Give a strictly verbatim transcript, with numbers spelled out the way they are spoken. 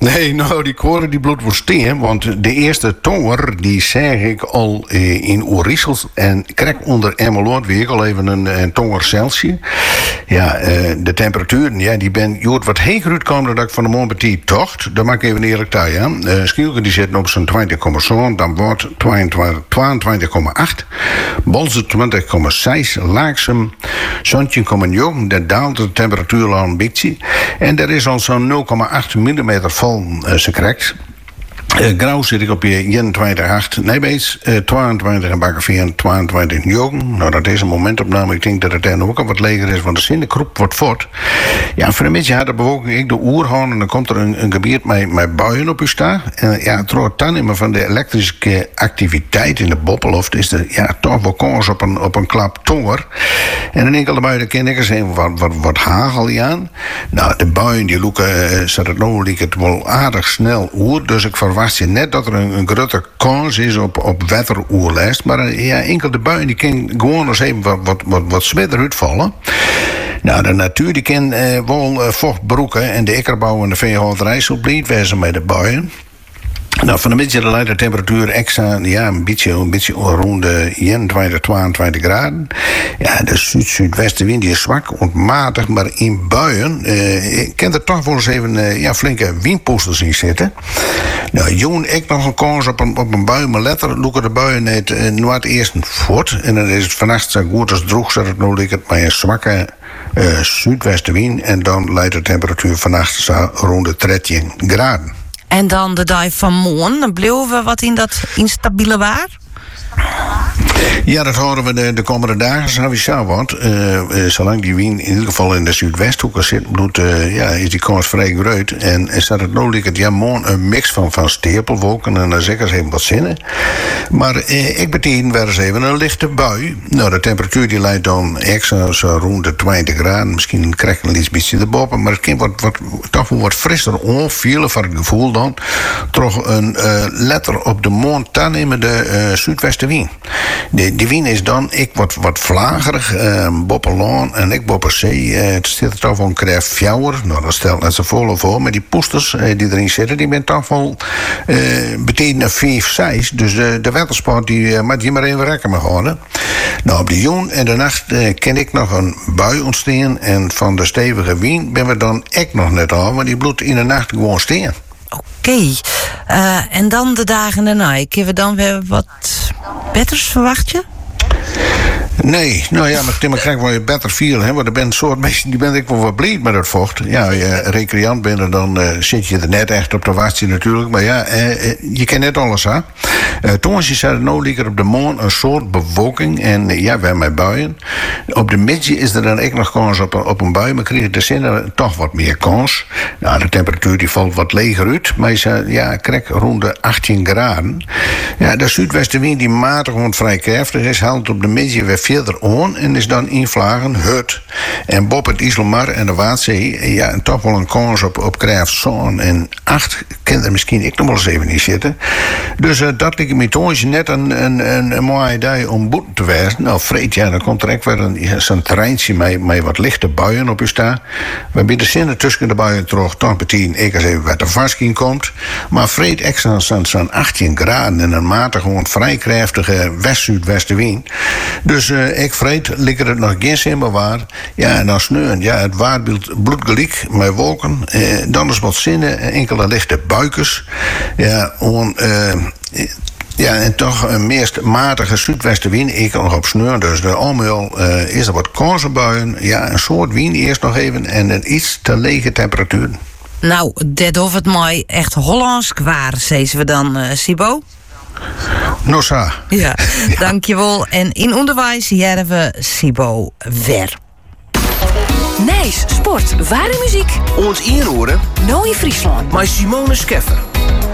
Nee, nou, die koren die bloed wordt steen. Want de eerste tonger, die zeg ik al eh, in Oerissels. En krijg onder Emmeloord weer al even een, een tonger Celsius. Ja, eh, de temperaturen, ja, die ben jood wat heger uitkomen dan ik van de morgen tocht. Dat maak ik even eerlijk daar, ja. Uh, Schielke die zit op zo'n twintig komma zeven, dan wordt tweeëntwintig komma acht. Bolze twintig komma zes, Laaksem zestien komma negen. Daar daalt de temperatuur al een beetje. En er is al zo'n nul komma acht millimeter val uh, ze krijgt. Uh, Grauw zit ik op je eenentwintig komma acht. Nijbeets, uh, tweeëntwintig en Bakkerveen, tweeëntwintig komma negen. Nou, dat is een momentopname. Ik denk dat het dan ook al wat leger is, want de zinnekroep wordt voort. Ja, voor een beetje had de bewolking ik de oerhoorn en dan komt er een, een gebied met, met buien op u staan. En ja, trouwens dan immer van de elektrische activiteit in de Boppeloft is er ja, toch wel kans op een, op een klap tonger. En een enkele buien ken ik eens even wat, wat, wat hagel aan. Nou, de buien die loeken, uh, zat het nou liek het wel aardig snel oer, dus ik verwacht je net dat er een, een grote kans is op, op weteroerlijst. Maar uh, ja, enkel de buien die kan gewoon eens even wat, wat, wat, wat smitter uitvallen. Nou, de natuur die kan uh, wel uh, vochtbroeken en de ikkerbouw en de veehouderij zo blijft wezen met de buien. Nou, van de middag leidt de temperatuur extra, ja, een beetje, een beetje rond de eenentwintig, tweeëntwintig graden. Ja, de zuid-zuidwestenwind die is zwak, ontmatig, maar in buien eh, ik kan er toch wel eens even eh, ja, flinke windpoesters in zitten. Nou, Joen, ik nog een kans op een, op een bui, maar letter loeken de buien net uh, nooit eerst voort. En dan is het vannacht zo goed als droeg, zodat het nodig het maar een zwakke uh, zuidwestenwind. En dan leidt de temperatuur vannacht zo rond de dertien graden. En dan de dag van morgen, dan bleven we wat in dat instabiele waar? Ja, dat horen we de, de komende dagen sowieso. Want uh, uh, zolang die wind in ieder geval in de zuidwesthoeken zit, bloed, uh, ja, is die kans vrij groot. En is dat het nodig het ja, morgen een mix van, van stapelwolken en dan zeker eens even wat zinnen. Maar uh, ik betekent wel eens even een lichte bui. Nou, de temperatuur die leidt dan extra zo rond de twintig graden. Misschien krijg je een iets beetje erboven. Maar het kan wat, wat, toch wel wat frisser onvielen van het gevoel dan. Toch een uh, letter op de mond dan nemen de uh, zuidwestenwind. De, die wind is dan ik wat, wat vlagerig, uh, Boppelaan en ik Bopperzee. Uh, het zit er toch wel een krijg fjouwer. Nou, dat stelt net zo vol voor. Maar die poesters uh, die erin zitten, die ben toch wel uh, betekenen vijf, zes. Dus uh, de watersport, die uh, moet je maar even rekken mee houden. Nou, op de jong en de nacht uh, ken ik nog een bui ontstaan. En van de stevige wind ben we dan echt nog net al. Maar die bloedt in de nacht gewoon staan. Oké. Okay. Uh, en dan de dagen daarna. Kunnen we dan weer wat betters verwacht je? Nee, nou ja, maar Tim, ik krijg wel je better feel, hè. Want er bent soort mensen die ben ik wel wat blij met het vocht. Ja, je recreant bent en dan uh, zit je er net echt op de wasje natuurlijk. Maar ja, uh, je kent net alles, hè. Uh, toen ze zeiden, nou liever op de maan een soort bewolking. En uh, ja, wij met buien. Op de middag is er dan ook nog kans op, op een bui. Maar krijg de zinnen toch wat meer kans. Nou, de temperatuur die valt wat leger uit. Maar je zei, ja, ik krijg rond de achttien graden. Ja, de zuidwestenwind die matig gewoon vrij krachtig is, haalt op de middag weer verder aan en is dan invlagen hut. En Bob het Isselmar en de Waadzee, ja, en toch wel een kans op, op Graafzaan en acht kan er misschien ik nog wel eens even niet zitten. Dus uh, dat lijkt me toch net een, een, een, een mooie idee om boeten te wezen. Nou, vreed, ja, dan komt er echt weer een, zo'n treintje met, met wat lichte buien op je staan. Waarbij de zinnen tussen de buien terug, toch meteen ik als even wat de vasking komt. Maar vreed extra zo'n zo'n achttien graden en een matig gewoon vrij krachtige west-zuidwestenwind. Dus uh, ik vreet, likker het nog geen simmer waar. Ja, en dan sneuren. Ja, het waarbeeld bloedgelijk met wolken. Uh, dan is wat zinnen, enkele lichte buikers. Ja, on, uh, ja, en toch een meest matige zuidwestenwind. Ik kan nog op sneur. Dus de almeel uh, is er wat kansenbuien. Ja, een soort wind eerst nog even. En een iets te lege temperatuur. Nou, dat of het mooi echt Hollands kwaar, zeiden we dan, uh, Sibo? Nossa. Ja, ja, dankjewel. En in onderwijs hebben we Sibo weer. Nijs, sport, ware muziek. Ons inroeren. Nooie Friesland. Maar Simone Scheffer.